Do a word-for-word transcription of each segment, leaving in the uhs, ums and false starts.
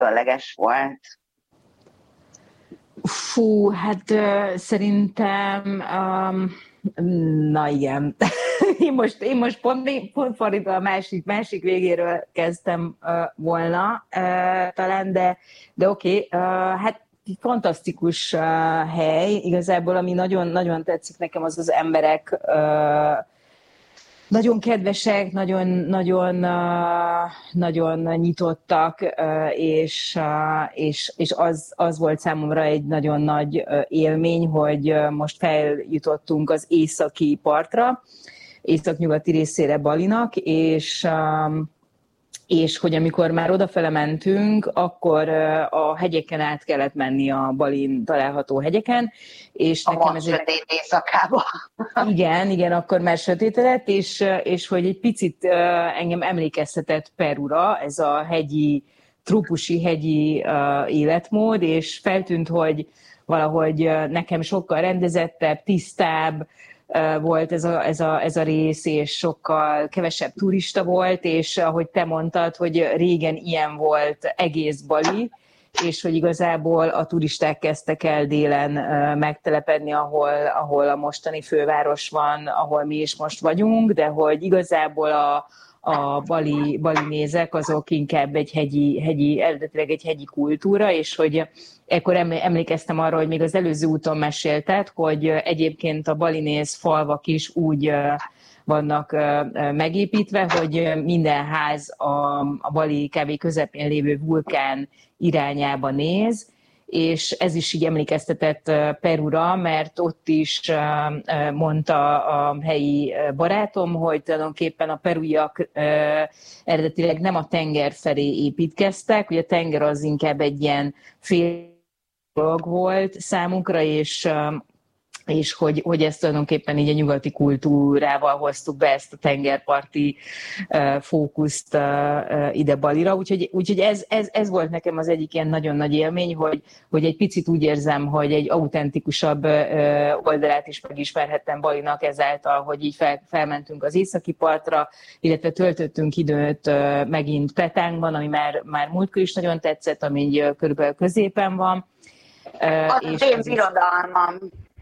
különleges volt? Fú, hát uh, szerintem, um, na igen, én, most, én most pont, pont fordítva a másik, másik végéről kezdtem uh, volna uh, talán, de, de oké, okay, uh, hát fantasztikus uh, hely, igazából ami nagyon, nagyon tetszik nekem, az az emberek, uh, nagyon kedvesek, nagyon, nagyon, nagyon nyitottak, és, és, és az, az volt számomra egy nagyon nagy élmény, hogy most feljutottunk az északi partra, északnyugati részére Balinak, és és hogy amikor már odafele mentünk, akkor a hegyeken át kellett menni a Balin található hegyeken. És a nekem ez sötét éjszakába. Igen, igen, akkor már sötétedett, és, és hogy egy picit engem emlékeztetett Perura, ez a hegyi, trópusi hegyi életmód, és feltűnt, hogy valahogy nekem sokkal rendezettebb, tisztább, volt ez a, ez, a, ez a rész, és sokkal kevesebb turista volt, és ahogy te mondtad, hogy régen ilyen volt egész Bali, és hogy igazából a turisták kezdtek el délen megtelepedni, ahol, ahol a mostani főváros van, ahol mi is most vagyunk, de hogy igazából a, a bali, balinézek azok inkább egy hegyi, hegyi, eredetileg egy hegyi kultúra, és hogy ekkor emlékeztem arra, hogy még az előző úton mesélted, hogy egyébként a balinéz falvak is úgy vannak megépítve, hogy minden ház a, a Bali kb. Közepén lévő vulkán irányába néz, és ez is így emlékeztetett Perura, mert ott is mondta a helyi barátom, hogy tulajdonképpen a peruiak eredetileg nem a tenger felé építkeztek, ugye a tenger az inkább egy ilyen fél dolog volt számukra, és és hogy, hogy ezt tulajdonképpen így a nyugati kultúrával hoztuk be, ezt a tengerparti uh, fókuszt uh, ide Balira, úgyhogy, úgyhogy ez, ez, ez volt nekem az egyik ilyen nagyon nagy élmény, hogy, hogy egy picit úgy érzem, hogy egy autentikusabb uh, oldalát is megismerhettem Balinak ezáltal, hogy így fel, felmentünk az északi partra, illetve töltöttünk időt uh, megint Petángban, ami már, már múltkor is nagyon tetszett, ami így uh, körülbelül középen van. Uh, az és én birodalmam.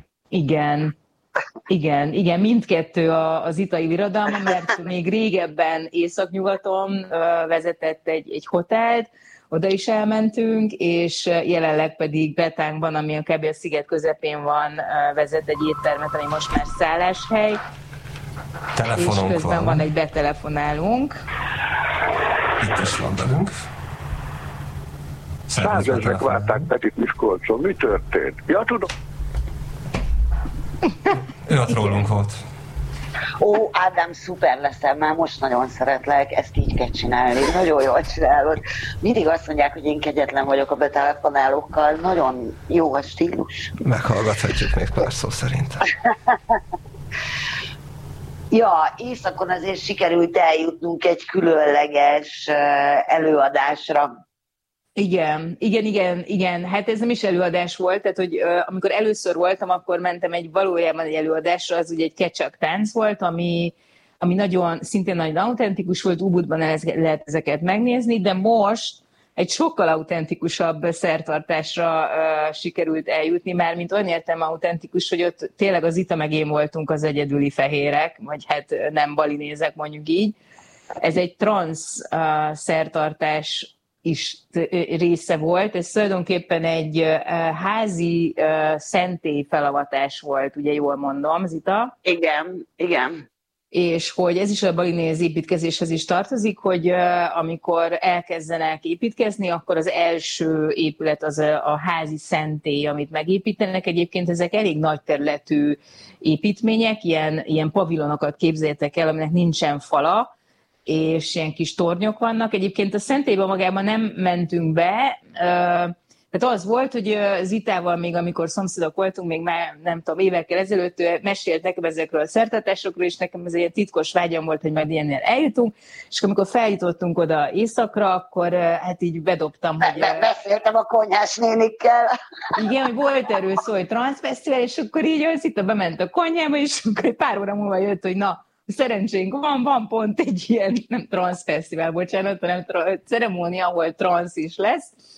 Igen, igen, igen, mindkettő az itai birodalma, mert még régebben északnyugaton vezetett egy, egy hotelt, oda is elmentünk, és jelenleg pedig Petángban, ami a kb. A sziget közepén van, vezet egy éttermet, ami most már szálláshely. Telefonunk és közben van. van egy betelefonálunk. Itt is van velünk. Százezrek várták Petit Miskolcon. Mi történt? Ja, tudom. Ő ott rólunk volt. Ó, Ádám, szuper leszel, már most nagyon szeretlek, ezt így kell csinálni, nagyon jól csinálod. Mindig azt mondják, hogy én kegyetlen vagyok a betelefonálókkal, nagyon jó a stílus. Meghallgathatjuk még pár szó szerint. Ja, északon azért sikerült eljutnunk egy különleges előadásra. Igen, igen, igen, igen. Hát ez nem is előadás volt, tehát hogy uh, amikor először voltam, akkor mentem egy valójában egy előadásra, az ugye egy kecsak tánc volt, ami, ami nagyon, szintén nagyon autentikus volt, Ubudban lehet ezeket megnézni, de most egy sokkal autentikusabb szertartásra uh, sikerült eljutni, már mint olyan értem autentikus, hogy ott tényleg az Ita meg én voltunk az egyedüli fehérek, vagy hát nem balinézek, mondjuk így. Ez egy transz uh, szertartás is része volt. Ez tulajdonképpen egy uh, házi uh, szentély felavatás volt, ugye jól mondom, Zita? Igen, igen. És hogy ez is a balinéz építkezéshez is tartozik, hogy uh, amikor elkezdenek építkezni, akkor az első épület az a, a házi szentély, amit megépítenek. Egyébként ezek elég nagy területű építmények, ilyen, ilyen pavilonokat képzeljétek el, aminek nincsen fala, és ilyen kis tornyok vannak. Egyébként a szentélybe magában nem mentünk be, tehát az volt, hogy Zitával még, amikor szomszédok voltunk, még már nem tudom, évekkel ezelőtt mesélt nekem ezekről a szertartásokról, és nekem ez egy titkos vágyam volt, hogy majd ilyennél eljutunk, és amikor feljutottunk oda északra, akkor hát így bedobtam, be, hogy... Be, beszéltem a konyhás nénikkel. Igen, hogy volt erről szó, hogy transzfesztivál, és akkor így az Zita bement a konyhába, és akkor pár óra múlva jött, hogy na, szerencsénk van, van pont egy ilyen, nem transz fesztivál, bocsánat, hanem tra- ceremónia, ahol transz is lesz,